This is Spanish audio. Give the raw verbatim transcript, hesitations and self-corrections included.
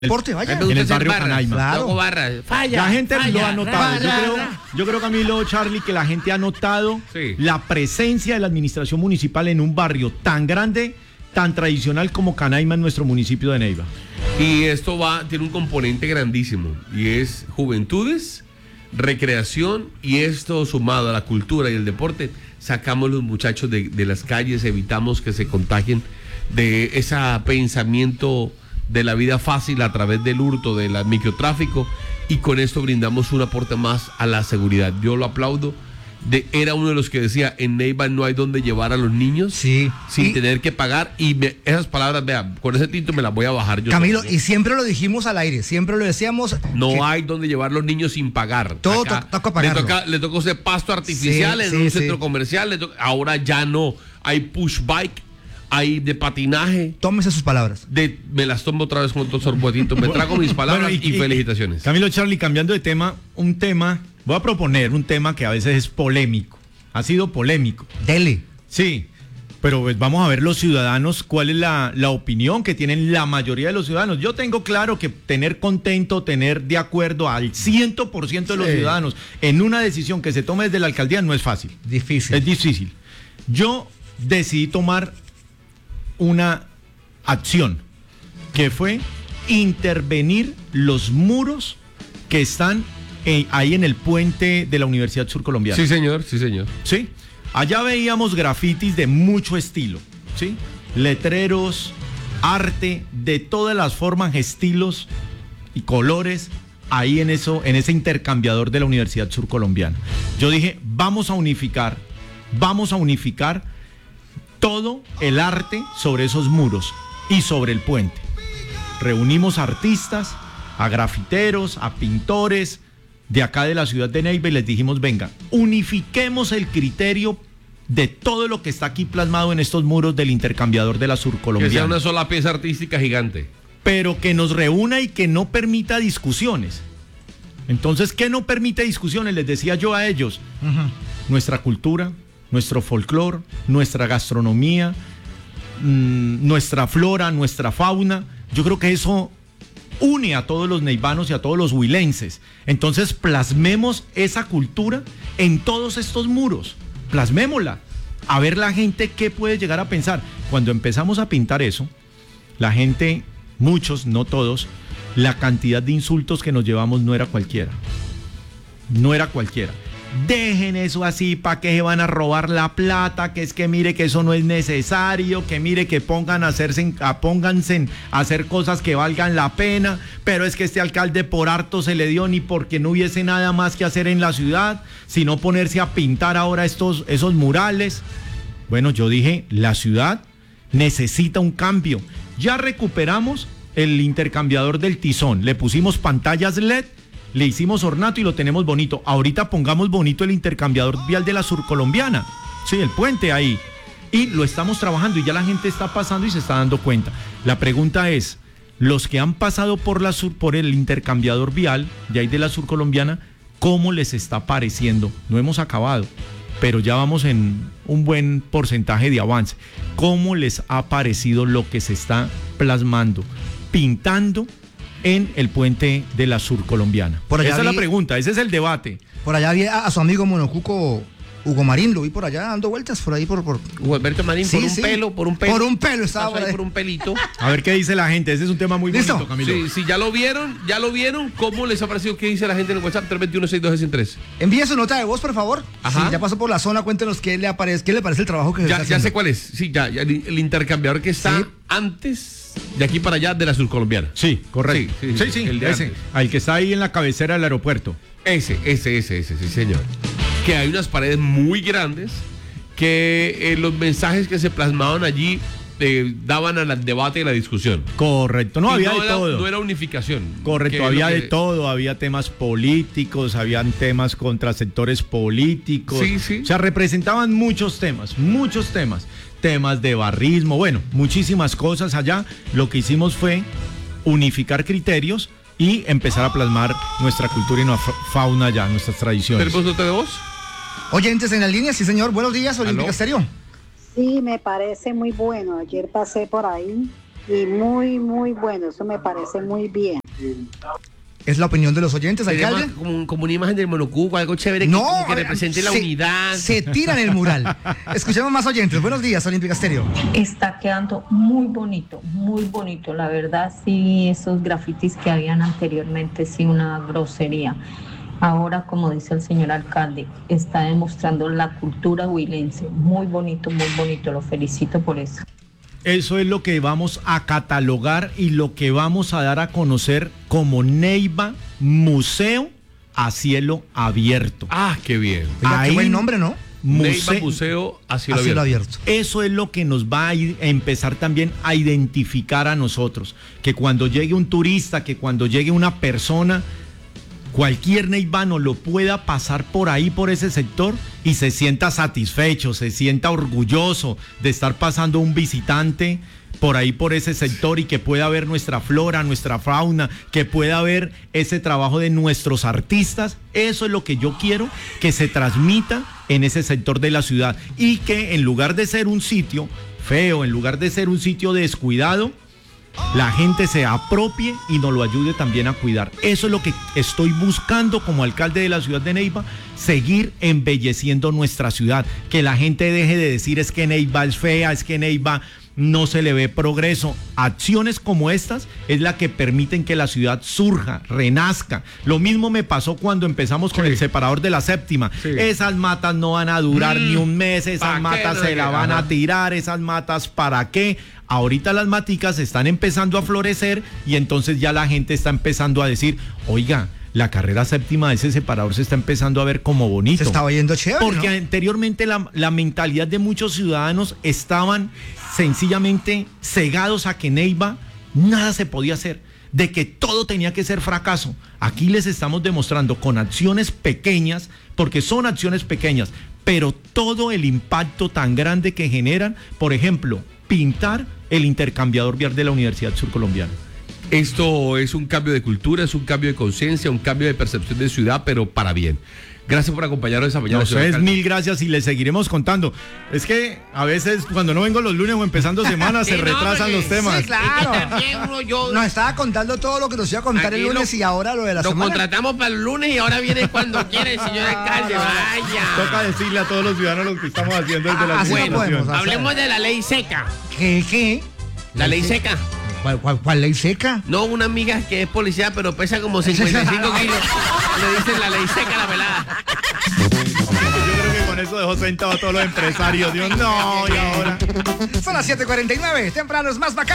Deporte, vaya. En el barrio barras, Canaima. Claro. Barras. Falla, La gente falla, lo ha notado. Yo falla. creo, yo creo, Camilo, Charlie, que la gente ha notado Sí. la presencia de la administración municipal en un barrio tan grande, tan tradicional como Canaima en nuestro municipio de Neiva. Y esto va, tiene un componente grandísimo y es juventudes, recreación, y esto sumado a la cultura y el deporte, sacamos los muchachos de, de las calles, evitamos que se contagien de ese pensamiento de la vida fácil a través del hurto, del microtráfico, y con esto brindamos un aporte más a la seguridad. Yo lo aplaudo. De, era uno de los que decía, en Neiva no hay donde llevar a los niños Sí. sin Y- tener que pagar, y me, esas palabras, vean, con ese tinto me las voy a bajar yo. Camilo, solo. y siempre lo dijimos al aire, siempre lo decíamos. No que- hay donde llevar los niños sin pagar. Todo Acá to- toca pagarlo. Le toca, le tocó hacer pasto artificial Sí, en sí, un sí. centro comercial. Le toca- ahora ya no. Hay push bike, hay de patinaje. Tómese sus palabras. De, me las tomo otra vez con otro sorbetito. Me trago mis palabras Bueno, y, felicitaciones. Camilo, Charlie, cambiando de tema, un tema, voy a proponer un tema que a veces es polémico. Ha sido polémico. Dele. Sí, pero pues vamos a ver los ciudadanos cuál es la, la opinión que tienen la mayoría de los ciudadanos. Yo tengo claro que tener contento, tener de acuerdo al cien por ciento de los Sí. ciudadanos en una decisión que se tome desde la alcaldía no es fácil. Difícil. Es difícil. Yo decidí tomar una acción que fue intervenir los muros que están eh, ahí en el puente de la Universidad Surcolombiana. Sí, señor, sí, señor. Sí, allá veíamos grafitis de mucho estilo, ¿sí? Letreros, arte, de todas las formas, estilos y colores, ahí en eso, en ese intercambiador de la Universidad Surcolombiana. Yo dije, vamos a unificar, vamos a unificar todo el arte sobre esos muros y sobre el puente. Reunimos artistas, a grafiteros, a pintores de acá de la ciudad de Neiva y les dijimos, venga, unifiquemos el criterio de todo lo que está aquí plasmado en estos muros del intercambiador de la Que sea Surcolombiana, una sola pieza artística gigante. pero que nos reúna y que no permita discusiones. Entonces, ¿qué no permite discusiones? Les decía yo a ellos, nuestra cultura, nuestro folclore, nuestra gastronomía, mmm, nuestra flora, nuestra fauna. Yo creo que eso une a todos los neivanos y a todos los huilenses. Entonces plasmemos esa cultura en todos estos muros, plasmémosla, a ver la gente qué puede llegar a pensar. Cuando empezamos a pintar eso, la gente, muchos, no todos, la cantidad de insultos que nos llevamos no era cualquiera, no era cualquiera. Dejen eso así, ¿para qué se van a robar la plata? Que es que mire que eso no es necesario, que mire que pongan a hacerse, a, pónganse a hacer cosas que valgan la pena, pero es que este alcalde por harto se le dio ni porque no hubiese nada más que hacer en la ciudad, sino ponerse a pintar ahora estos, esos murales. Bueno, yo dije, la ciudad necesita un cambio. Ya recuperamos el intercambiador del Tizón, le pusimos pantallas L E D, le hicimos ornato y lo tenemos bonito. Ahorita pongamos bonito el intercambiador vial de la Surcolombiana. Sí, el puente ahí. Y lo estamos trabajando y ya la gente está pasando y se está dando cuenta. La pregunta es, los que han pasado por, la sur, por el intercambiador vial de ahí de la Surcolombiana, ¿cómo les está pareciendo? No hemos acabado, pero ya vamos en un buen porcentaje de avance. ¿Cómo les ha parecido lo que se está plasmando, pintando en el puente de la Surcolombiana? Por allá Esa es vi- la pregunta, ese es el debate. Por allá vi a, a su amigo Monocuco Hugo Marín, lo vi por allá dando vueltas por ahí por. por... Hugo Alberto Marín, Sí, por un sí. pelo, por un pelo. Por un pelo estaba Pasó ahí por ahí. por un pelito. A ver qué dice la gente, ese es un tema muy ¿Listo? bonito, Camilo. Sí, sí, ya lo vieron, ya lo vieron. ¿Cómo les ha parecido? ¿Qué dice la gente en el WhatsApp? tres dos uno, seis dos seis tres. Envíe su nota de voz, por favor. Ajá. Si ya pasó por la zona, cuéntenos qué le, aparece, qué le parece el trabajo que se Ya, está ya haciendo. sé cuál es. Sí, ya, ya, el, el intercambiador que está Sí. antes de aquí para allá de la Surcolombiana. Sí, correcto. Sí, sí, Sí, sí, sí, el de ese, antes. al que está ahí en la cabecera del aeropuerto. Ese, ese, ese, ese, sí, señor. Que hay unas paredes muy grandes que eh, los mensajes que se plasmaban allí eh, daban al debate y la discusión. Correcto, no, Y había de era, todo. No era unificación. Correcto, que había lo de que- todo, había temas políticos, habían temas contra sectores políticos. Sí, sí. O sea, representaban muchos temas, muchos temas. Temas de barrismo, bueno, muchísimas cosas allá. Lo que hicimos fue unificar criterios y empezar a plasmar nuestra cultura y nuestra fauna allá, nuestras tradiciones. ¿Tenemos nota de voz? Oyentes en la línea, sí señor. Buenos días, ¿Aló? Olímpica Estéreo. Sí, me parece muy bueno. Ayer pasé por ahí y muy, muy bueno. Eso me parece muy bien. Es la opinión de los oyentes, Sería alcalde. más como, como una imagen del monocuco, algo chévere que, No, que represente la se- unidad. Se tira en el mural. Escuchemos más oyentes. Buenos días, Olímpica Estéreo. Está quedando muy bonito, muy bonito. La verdad, sí, esos grafitis que habían anteriormente, sí, una grosería. Ahora, como dice el señor alcalde, está demostrando la cultura huilense. Muy bonito, muy bonito. Lo felicito por eso. Eso es lo que vamos a catalogar y lo que vamos a dar a conocer como Neiva Museo a cielo abierto. Ah, qué bien. Oiga, qué Ahí- buen nombre, ¿no? Neiva Muse- Museo a cielo A cielo abierto. abierto. Eso es lo que nos va a, ir- a empezar también a identificar a nosotros. Que cuando llegue un turista, que cuando llegue una persona, cualquier neivano lo pueda pasar por ahí, por ese sector, y se sienta satisfecho, se sienta orgulloso de estar pasando un visitante por ahí, por ese sector, y que pueda ver nuestra flora, nuestra fauna, que pueda ver ese trabajo de nuestros artistas. Eso es lo que yo quiero que se transmita en ese sector de la ciudad, y que en lugar de ser un sitio feo, en lugar de ser un sitio descuidado, la gente se apropie y nos lo ayude también a cuidar. Eso es lo que estoy buscando como alcalde de la ciudad de Neiva, seguir embelleciendo nuestra ciudad, que la gente deje de decir es que Neiva es fea, es que Neiva no se le ve progreso. Acciones como estas es la que permiten que la ciudad surja, renazca. Lo mismo me pasó cuando empezamos con Sí. el separador de la séptima. Sí. Esas matas no van a durar Mm, ni un mes, esas ¿pa' qué? matas No se sé la qué. van a Ajá. tirar, esas matas para qué. Ahorita las maticas están empezando a florecer y entonces ya la gente está empezando a decir, oiga, la carrera séptima de ese separador se está empezando a ver como bonito. Se estaba yendo chévere, Porque ¿no? anteriormente la, la mentalidad de muchos ciudadanos estaban sencillamente cegados a que Neiva nada se podía hacer, de que todo tenía que ser fracaso. Aquí les estamos demostrando con acciones pequeñas, porque son acciones pequeñas, pero todo el impacto tan grande que generan, por ejemplo, pintar el intercambiador vial de la Universidad Surcolombiana. Esto es un cambio de cultura, es un cambio de conciencia, un cambio de percepción de ciudad, pero para bien. Gracias por acompañarnos esa mañana. No, señor ustedes alcalde. mil gracias y les seguiremos contando. Es que a veces cuando no vengo los lunes o empezando semana se Sí, no, retrasan porque- los temas. Sí, claro. Es que también uno, yo- Nos estaba contando todo lo que nos iba a contar Aquí el lunes lo- y ahora lo de la Nos semana. contratamos para el lunes y ahora viene cuando quiere el señor alcalde. Toca Vaya. decirle a todos los ciudadanos lo que estamos haciendo desde Ah, la así no administración. podemos, Hablemos de la ley seca. ¿Qué, qué? La ley seca. ¿Cuál, cuál, cuál ley seca? No, una amiga que es policía, pero pesa como cincuenta y cinco kilos. Le dicen la ley seca a la pelada. Yo creo que con eso dejó sentado a todos los empresarios. Dios, no, y ahora. Son las siete cuarenta y nueve, temprano es más bacán.